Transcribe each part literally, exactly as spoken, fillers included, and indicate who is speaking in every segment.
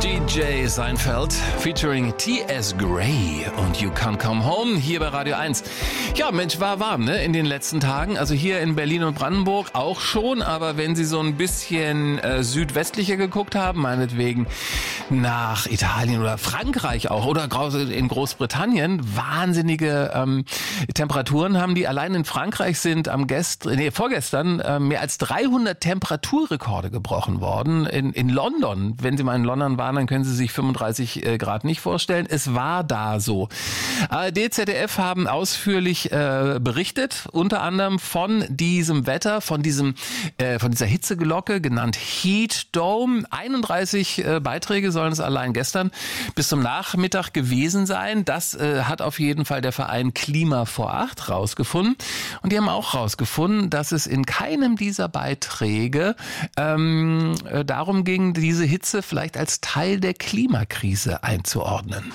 Speaker 1: D J Seinfeld featuring T S Gray und You Can't Come Home hier bei Radio eins. Ja, Mensch, war warm, ne, in den letzten Tagen. Also hier in Berlin und Brandenburg auch schon, aber wenn Sie so ein bisschen äh, südwestlicher geguckt haben, meinetwegen nach Italien oder Frankreich auch oder in Großbritannien, wahnsinnige ähm, Temperaturen haben die. Allein in Frankreich sind am Gest- nee, vorgestern äh, mehr als dreihundert Temperaturrekorde gebrochen worden. In, in London, wenn Sie mal in London waren, dann können Sie sich fünfunddreißig Grad nicht vorstellen. Es war da so. A R D, Z D F haben ausführlich äh, berichtet, unter anderem von diesem Wetter, von diesem, äh, von dieser Hitzeglocke, genannt Heat Dome. einunddreißig äh, Beiträge sollen es allein gestern bis zum Nachmittag gewesen sein. Das äh, hat auf jeden Fall der Verein Klima vor acht rausgefunden. Und die haben auch rausgefunden, dass es in keinem dieser Beiträge ähm, äh, darum ging, diese Hitze vielleicht als Teil der Klimakrise einzuordnen.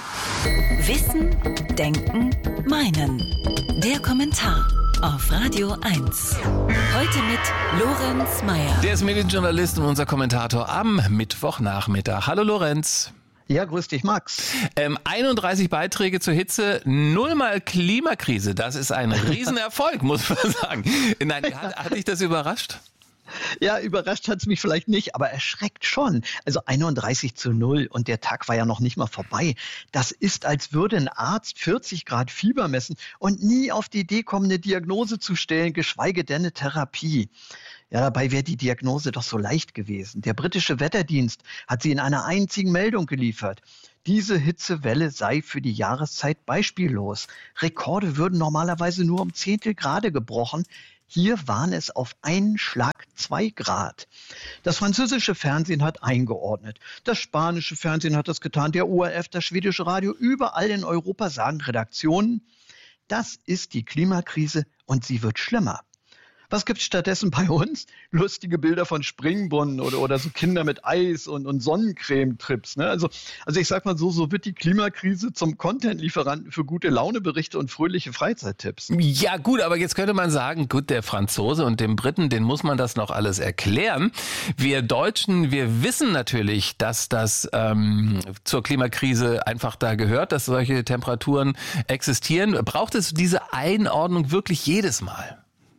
Speaker 2: Wissen, Denken, Meinen. Der Kommentar auf Radio eins. Heute mit Lorenz Meyer.
Speaker 1: Der ist Medienjournalist und unser Kommentator am Mittwochnachmittag. Hallo Lorenz.
Speaker 3: Ja, grüß dich, Max.
Speaker 1: Ähm, einunddreißig Beiträge zur Hitze, nullmal Klimakrise. Das ist ein Riesenerfolg, muss man sagen. Nein, hat, hat dich das überrascht?
Speaker 3: Ja, überrascht hat es mich vielleicht nicht, aber erschreckt schon. Also einunddreißig zu null und der Tag war ja noch nicht mal vorbei. Das ist, als würde ein Arzt vierzig Grad Fieber messen und nie auf die Idee kommen, eine Diagnose zu stellen, geschweige denn eine Therapie. Ja, dabei wäre die Diagnose doch so leicht gewesen. Der britische Wetterdienst hat sie in einer einzigen Meldung geliefert. Diese Hitzewelle sei für die Jahreszeit beispiellos. Rekorde würden normalerweise nur um Zehntel Grade gebrochen. Hier waren es auf einen Schlag zwei Grad. Das französische Fernsehen hat eingeordnet. Das spanische Fernsehen hat das getan. Der O R F, das schwedische Radio. Überall in Europa sagen Redaktionen, das ist die Klimakrise und sie wird schlimmer. Was gibt's stattdessen bei uns? Lustige Bilder von Springbrunnen oder, oder so Kinder mit Eis und, und Sonnencreme-Trips. Ne? Also, also ich sag mal so, so wird die Klimakrise zum Content-Lieferanten für gute Launeberichte und fröhliche Freizeittipps.
Speaker 1: Ja gut, aber jetzt könnte man sagen, gut, der Franzose und dem Briten, den muss man das noch alles erklären. Wir Deutschen, wir wissen natürlich, dass das ähm, zur Klimakrise einfach da gehört, dass solche Temperaturen existieren. Braucht es diese Einordnung wirklich jedes Mal?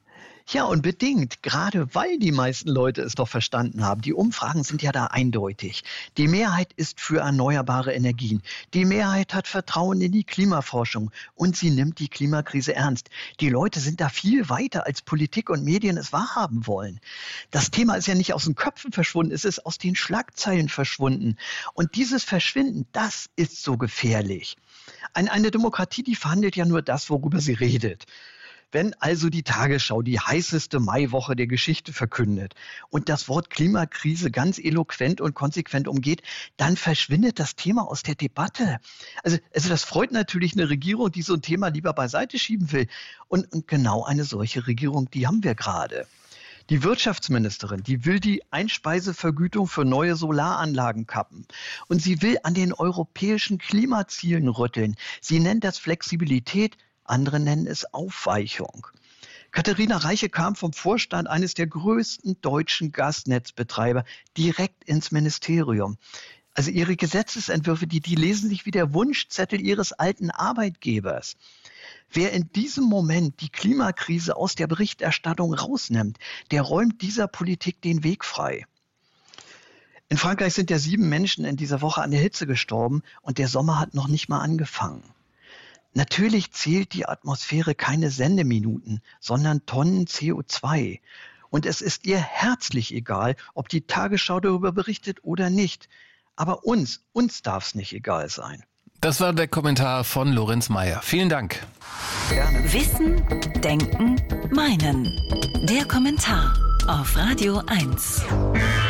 Speaker 3: Ja, unbedingt, gerade weil die meisten Leute es doch verstanden haben. Die Umfragen sind ja da eindeutig. Die Mehrheit ist für erneuerbare Energien. Die Mehrheit hat Vertrauen in die Klimaforschung und sie nimmt die Klimakrise ernst. Die Leute sind da viel weiter, als Politik und Medien es wahrhaben wollen. Das Thema ist ja nicht aus den Köpfen verschwunden, es ist aus den Schlagzeilen verschwunden. Und dieses Verschwinden, das ist so gefährlich. Eine Demokratie, die verhandelt ja nur das, worüber sie redet. Wenn also die Tagesschau die heißeste Maiwoche der Geschichte verkündet und das Wort Klimakrise ganz eloquent und konsequent umgeht, dann verschwindet das Thema aus der Debatte. Also, also das freut natürlich eine Regierung, die so ein Thema lieber beiseite schieben will. Und, und genau eine solche Regierung, die haben wir gerade. Die Wirtschaftsministerin, die will die Einspeisevergütung für neue Solaranlagen kappen. Und sie will an den europäischen Klimazielen rütteln. Sie nennt das Flexibilität. Andere nennen es Aufweichung. Katharina Reiche kam vom Vorstand eines der größten deutschen Gasnetzbetreiber direkt ins Ministerium. Also ihre Gesetzesentwürfe, die, die lesen sich wie der Wunschzettel ihres alten Arbeitgebers. Wer in diesem Moment die Klimakrise aus der Berichterstattung rausnimmt, der räumt dieser Politik den Weg frei. In Frankreich sind ja sieben Menschen in dieser Woche an der Hitze gestorben und der Sommer hat noch nicht mal angefangen. Natürlich zählt die Atmosphäre keine Sendeminuten, sondern Tonnen C O zwei. Und es ist ihr herzlich egal, ob die Tagesschau darüber berichtet oder nicht. Aber uns, uns darf es nicht egal sein.
Speaker 1: Das war der Kommentar von Lorenz Meyer. Vielen Dank.
Speaker 3: Gerne.
Speaker 2: Wissen, Denken, Meinen. Der Kommentar auf Radio eins.